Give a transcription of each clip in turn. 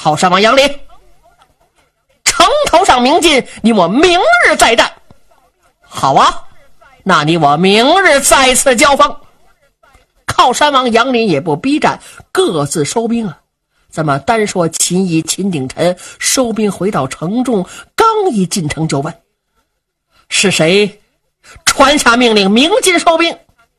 靠山王杨林，城头上鸣金，你我明日再战。好啊，那你我明日再次交锋。靠山王杨林也不逼战，各自收兵了。咱们单说秦仪、秦鼎臣收兵回到城中，刚一进城就问：是谁传下命令鸣金收兵？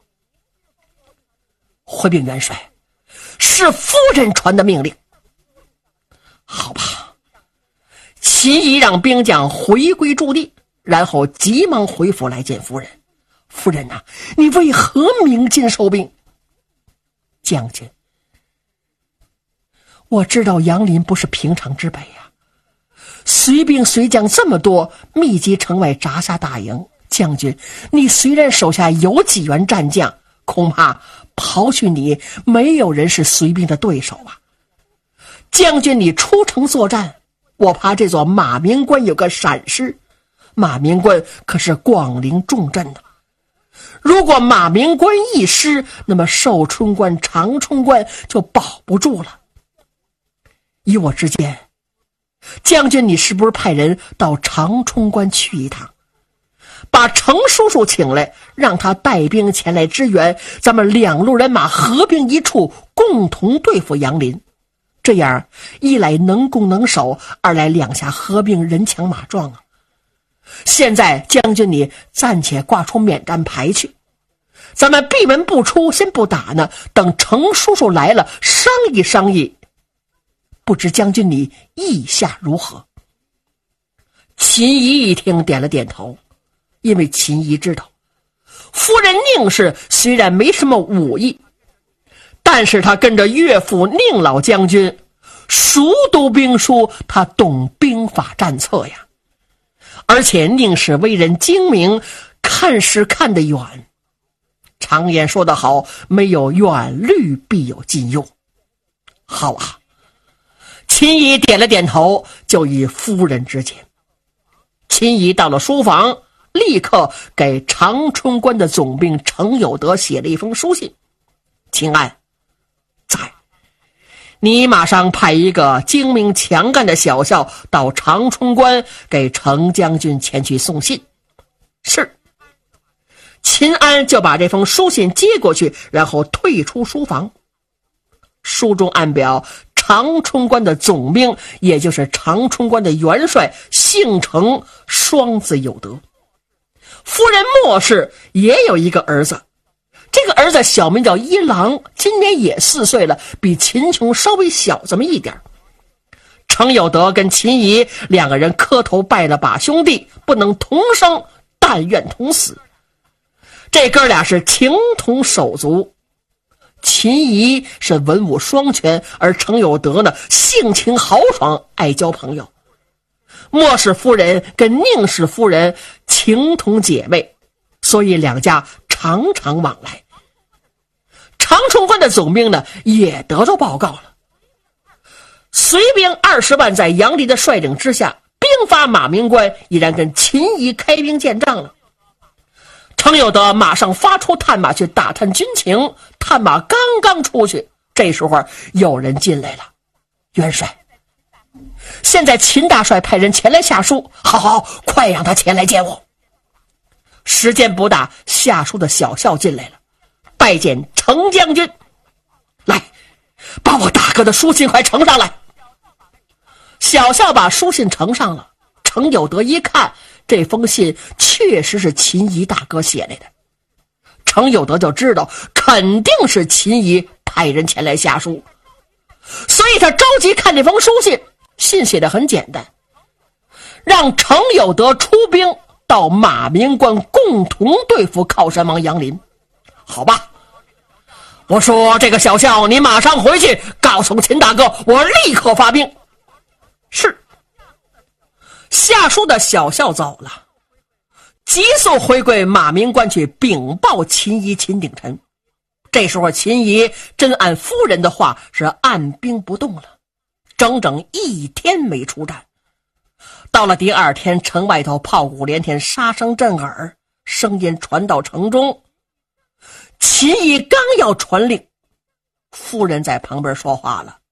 回禀元帅，是夫人传的命令。好吧，秦仪让兵将回归驻地，然后急忙回府来见夫人。夫人啊，你为何鸣金收兵？将军，我知道杨林不是平常之辈呀，随兵随将这么多，密集城外扎下大营。将军，你虽然手下有几员战将，恐怕刨去你，没有人是随兵的对手啊。将军，你出城作战，我怕这座马鸣关有个闪失。马鸣关可是广陵重镇的，如果马鸣关一失，那么寿春关、长春关就保不住了。依我之见，将军你是不是派人到长春关去一趟，把程叔叔请来，让他带兵前来支援，咱们两路人马合兵一处，共同对付杨林。这样一来能攻能守，二来两下合兵，人强马壮啊。现在将军你暂且挂出免战牌去，咱们闭门不出，先不打呢，等程叔叔来了商议商议，不知将军你意下如何？秦仪一听点了点头，因为秦仪知道夫人宁氏虽然没什么武艺，但是他跟着岳父宁老将军熟读兵书，他懂兵法战策呀。而且宁氏为人精明，看事看得远。常言说得好，没有远虑必有近忧。好啊，秦仪点了点头，就与夫人之见。秦仪到了书房，立刻给长春关的总兵程有德写了一封书信。秦安在，你马上派一个精明强干的小校到长春关，给程将军前去送信。是。秦安就把这封书信接过去，然后退出书房。书中暗表长春关的总兵，也就是长春关的元帅，姓程，双子有德。夫人莫氏也有一个儿子，这个儿子小名叫一郎，今年也4岁了，比秦琼稍微小这么一点。程有德跟秦仪两个人磕头拜了把兄弟，不能同生，但愿同死。这哥俩是情同手足，秦仪是文武双全，而程有德呢，性情豪爽，爱交朋友。莫氏夫人跟宁氏夫人情同姐妹，所以两家常常往来。长春关的总兵呢，也得到报告了，随兵20万在杨林的率领之下，兵发马鸣关，已然跟秦仪开兵见仗了。程有德马上发出探马去打探军情，探马刚刚出去，这时候有人进来了。元帅，现在秦大帅派人前来下书。好，快让他前来见我。时间不大，下书的小校进来了，拜见程将军。来，把我大哥的书信快呈上来。小校把书信呈上了，程有德一看，这封信确实是秦仪大哥写来的。程有德就知道肯定是秦仪派人前来下书，所以他着急看这封书信。信写的很简单，让程有德出兵到马鸣关，共同对付靠山王杨林。好吧，我说这个小校你马上回去告诉秦大哥，我立刻发兵。是。下书的小校走了，急速回归马鸣关去禀报秦仪、秦鼎臣。这时候秦仪真按夫人的话是按兵不动了，整整1天没出战。到了第2天，城外头炮鼓连天，杀声震耳，声音传到城中。秦仪刚要传令，夫人在旁边说话了：